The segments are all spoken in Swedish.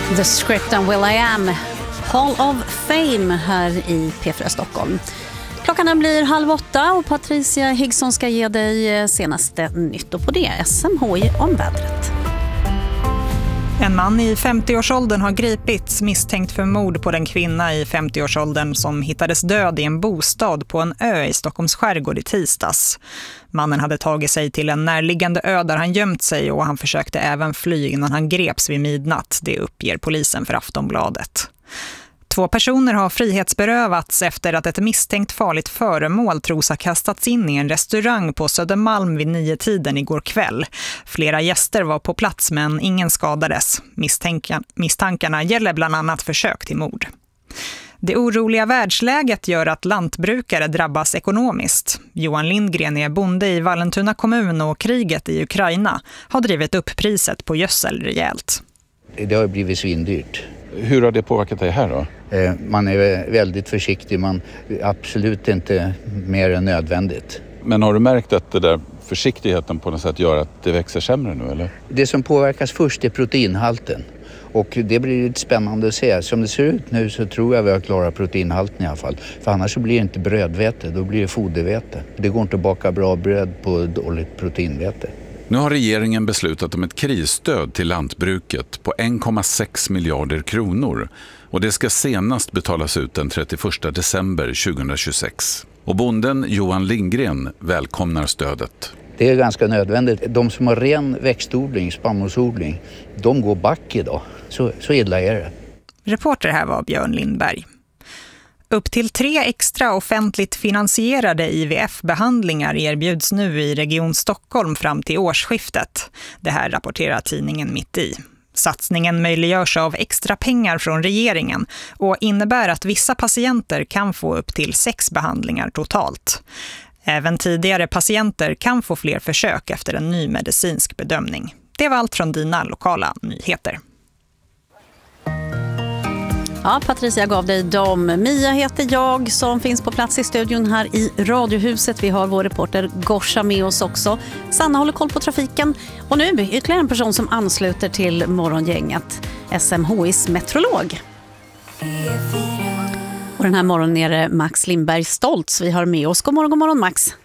The Script and Will I Am, Hall of Fame här i P4 Stockholm. Klockan blir 7:30 och Patricia Higson ska ge dig senaste nytt och på det SMHI om vädret. En man i 50-årsåldern har gripits misstänkt för mord på den kvinna i 50-årsåldern som hittades död i en bostad på en ö i Stockholms skärgård i tisdags. Mannen hade tagit sig till en närliggande ö där han gömt sig och han försökte även fly innan han greps vid midnatt, det uppger polisen för Aftonbladet. 2 personer har frihetsberövats efter att ett misstänkt farligt föremål tros ha kastats in i en restaurang på Södermalm vid 9-tiden igår kväll. Flera gäster var på plats men ingen skadades. Misstankarna gäller bland annat försök till mord. Det oroliga världsläget gör att lantbrukare drabbas ekonomiskt. Johan Lindgren är bonde i Vallentuna kommun och kriget i Ukraina har drivit upp priset på gödsel rejält. Det har blivit svindyrt. Hur har det påverkat dig här då? Man är väldigt försiktig, man absolut inte mer än nödvändigt. Men har du märkt att det där försiktigheten på något sätt gör att det växer sämre nu eller? Det som påverkas först är proteinhalten. Och det blir lite spännande att se. Som det ser ut nu så tror jag vi har klarat proteinhalten i alla fall. För annars så blir det inte brödvete, då blir det fodervete. Det går inte att baka bra bröd på dåligt proteinvete. Nu har regeringen beslutat om ett krisstöd till lantbruket på 1,6 miljarder kronor och det ska senast betalas ut den 31 december 2026. Och bonden Johan Lindgren välkomnar stödet. Det är ganska nödvändigt. De som har ren växtodling, spannmålsodling, de går back idag. Så illa är det. Reporter här var Björn Lindberg. Upp till 3 extra offentligt finansierade IVF-behandlingar erbjuds nu i Region Stockholm fram till årsskiftet. Det här rapporterar tidningen Mitt i. Satsningen möjliggörs av extra pengar från regeringen och innebär att vissa patienter kan få upp till 6 behandlingar totalt. Även tidigare patienter kan få fler försök efter en ny medicinsk bedömning. Det var allt från dina lokala nyheter. Ja, Patricia gav dig dem. Mia heter jag som finns på plats i studion här i Radiohuset. Vi har vår reporter Gorsa med oss också. Sanna håller koll på trafiken. Och nu ytterligare en person som ansluter till morgongänget. SMHIs meteorolog. Och den här morgonen är det Max Lindberg Stoltz vi har med oss. God morgon Max.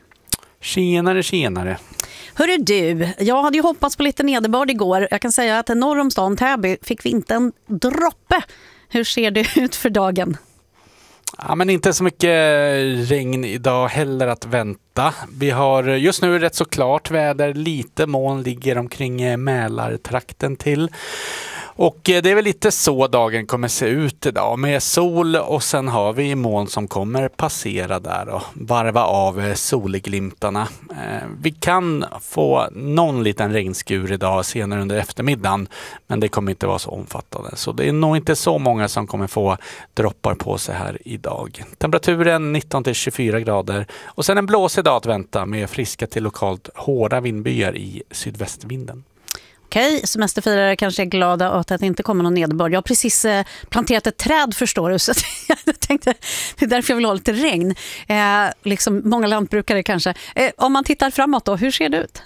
Tjenare. Hörru du, jag hade ju hoppats på lite nederbörd igår. Jag kan säga att norr om stan Täby fick vi inte en droppe. Hur ser det ut för dagen? Ja, men inte så mycket regn idag heller att vänta. Vi har just nu rätt så klart väder. Lite moln ligger omkring Mälartrakten till. Och det är väl lite så dagen kommer se ut idag. Med sol och sen har vi moln som kommer passera där och varva av solglimtarna. Vi kan få någon liten regnskur idag senare under eftermiddagen. Men det kommer inte vara så omfattande. Så det är nog inte så många som kommer få droppar på sig här idag. Temperaturen 19-24 grader. Och sen en blåsig dag att vänta med friska till lokalt hårda vindbyar i sydvästvinden. Okej, semesterfirare kanske är glada åt att det inte kommer någon nederbörd. Jag har precis planterat ett träd, förstår du, så jag tänkte, det är därför jag vill ha lite regn. Liksom många lantbrukare kanske. Om man tittar framåt då, hur ser det ut?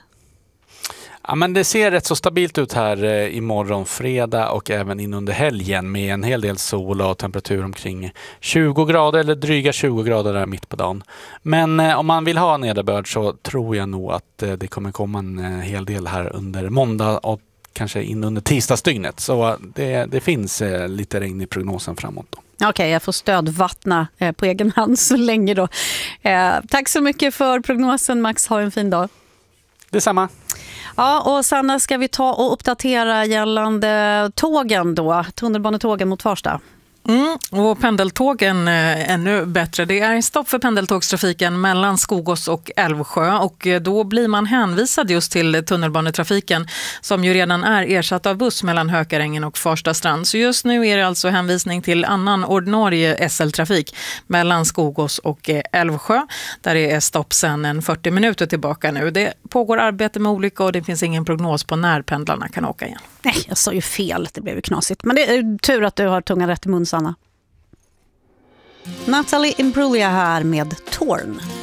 Ja, men det ser rätt så stabilt ut här imorgon fredag och även in under helgen med en hel del sol och temperatur omkring 20 grader eller dryga 20 grader där mitt på dagen. Men om man vill ha nederbörd så tror jag nog att det kommer komma en hel del här under måndag och kanske in under tisdagsdygnet. Så det finns lite regn i prognosen framåt då. Okej, jag får stödvattna på egen hand så länge då. Tack så mycket för prognosen Max, ha en fin dag. Detsamma. Ja, och Sanna ska vi ta och uppdatera gällande tågen då, tunnelbanetågen mot Farsta. Och pendeltågen ännu bättre. Det är stopp för pendeltågstrafiken mellan Skogås och Älvsjö och då blir man hänvisad just till tunnelbanetrafiken som ju redan är ersatt av buss mellan Hökarängen och Farsta strand. Så just nu är det alltså hänvisning till annan ordinarie SL-trafik mellan Skogås och Älvsjö där det är stopp sedan en 40 minuter tillbaka nu. Det pågår arbete med olika och det finns ingen prognos på när pendlarna kan åka igen. Nej, jag sa ju fel. Det blev ju knasigt. Men det är tur att du har tungan rätt i mun, Sanna. Natalie Imbruglia här med Torn.